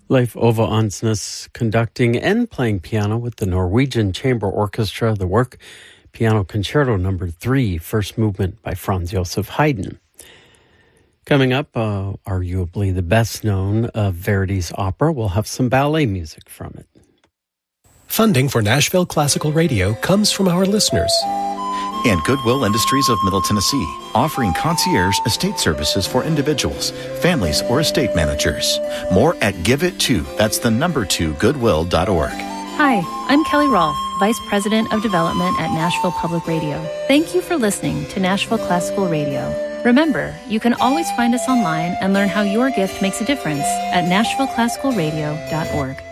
Leif Ove Ansnes conducting and playing piano with the Norwegian Chamber Orchestra. The work, Piano Concerto No. 3, First Movement by Franz Joseph Haydn. Coming up, arguably the best known of Verdi's opera. We'll have some ballet music from it. Funding for Nashville Classical Radio comes from our listeners. And Goodwill Industries of Middle Tennessee, offering concierge estate services for individuals, families, or estate managers. More at Give It To. That's the number 2, goodwill.org. Hi, I'm Kelly Rolfe, Vice President of Development at Nashville Public Radio. Thank you for listening to Nashville Classical Radio. Remember, you can always find us online and learn how your gift makes a difference at nashvilleclassicalradio.org.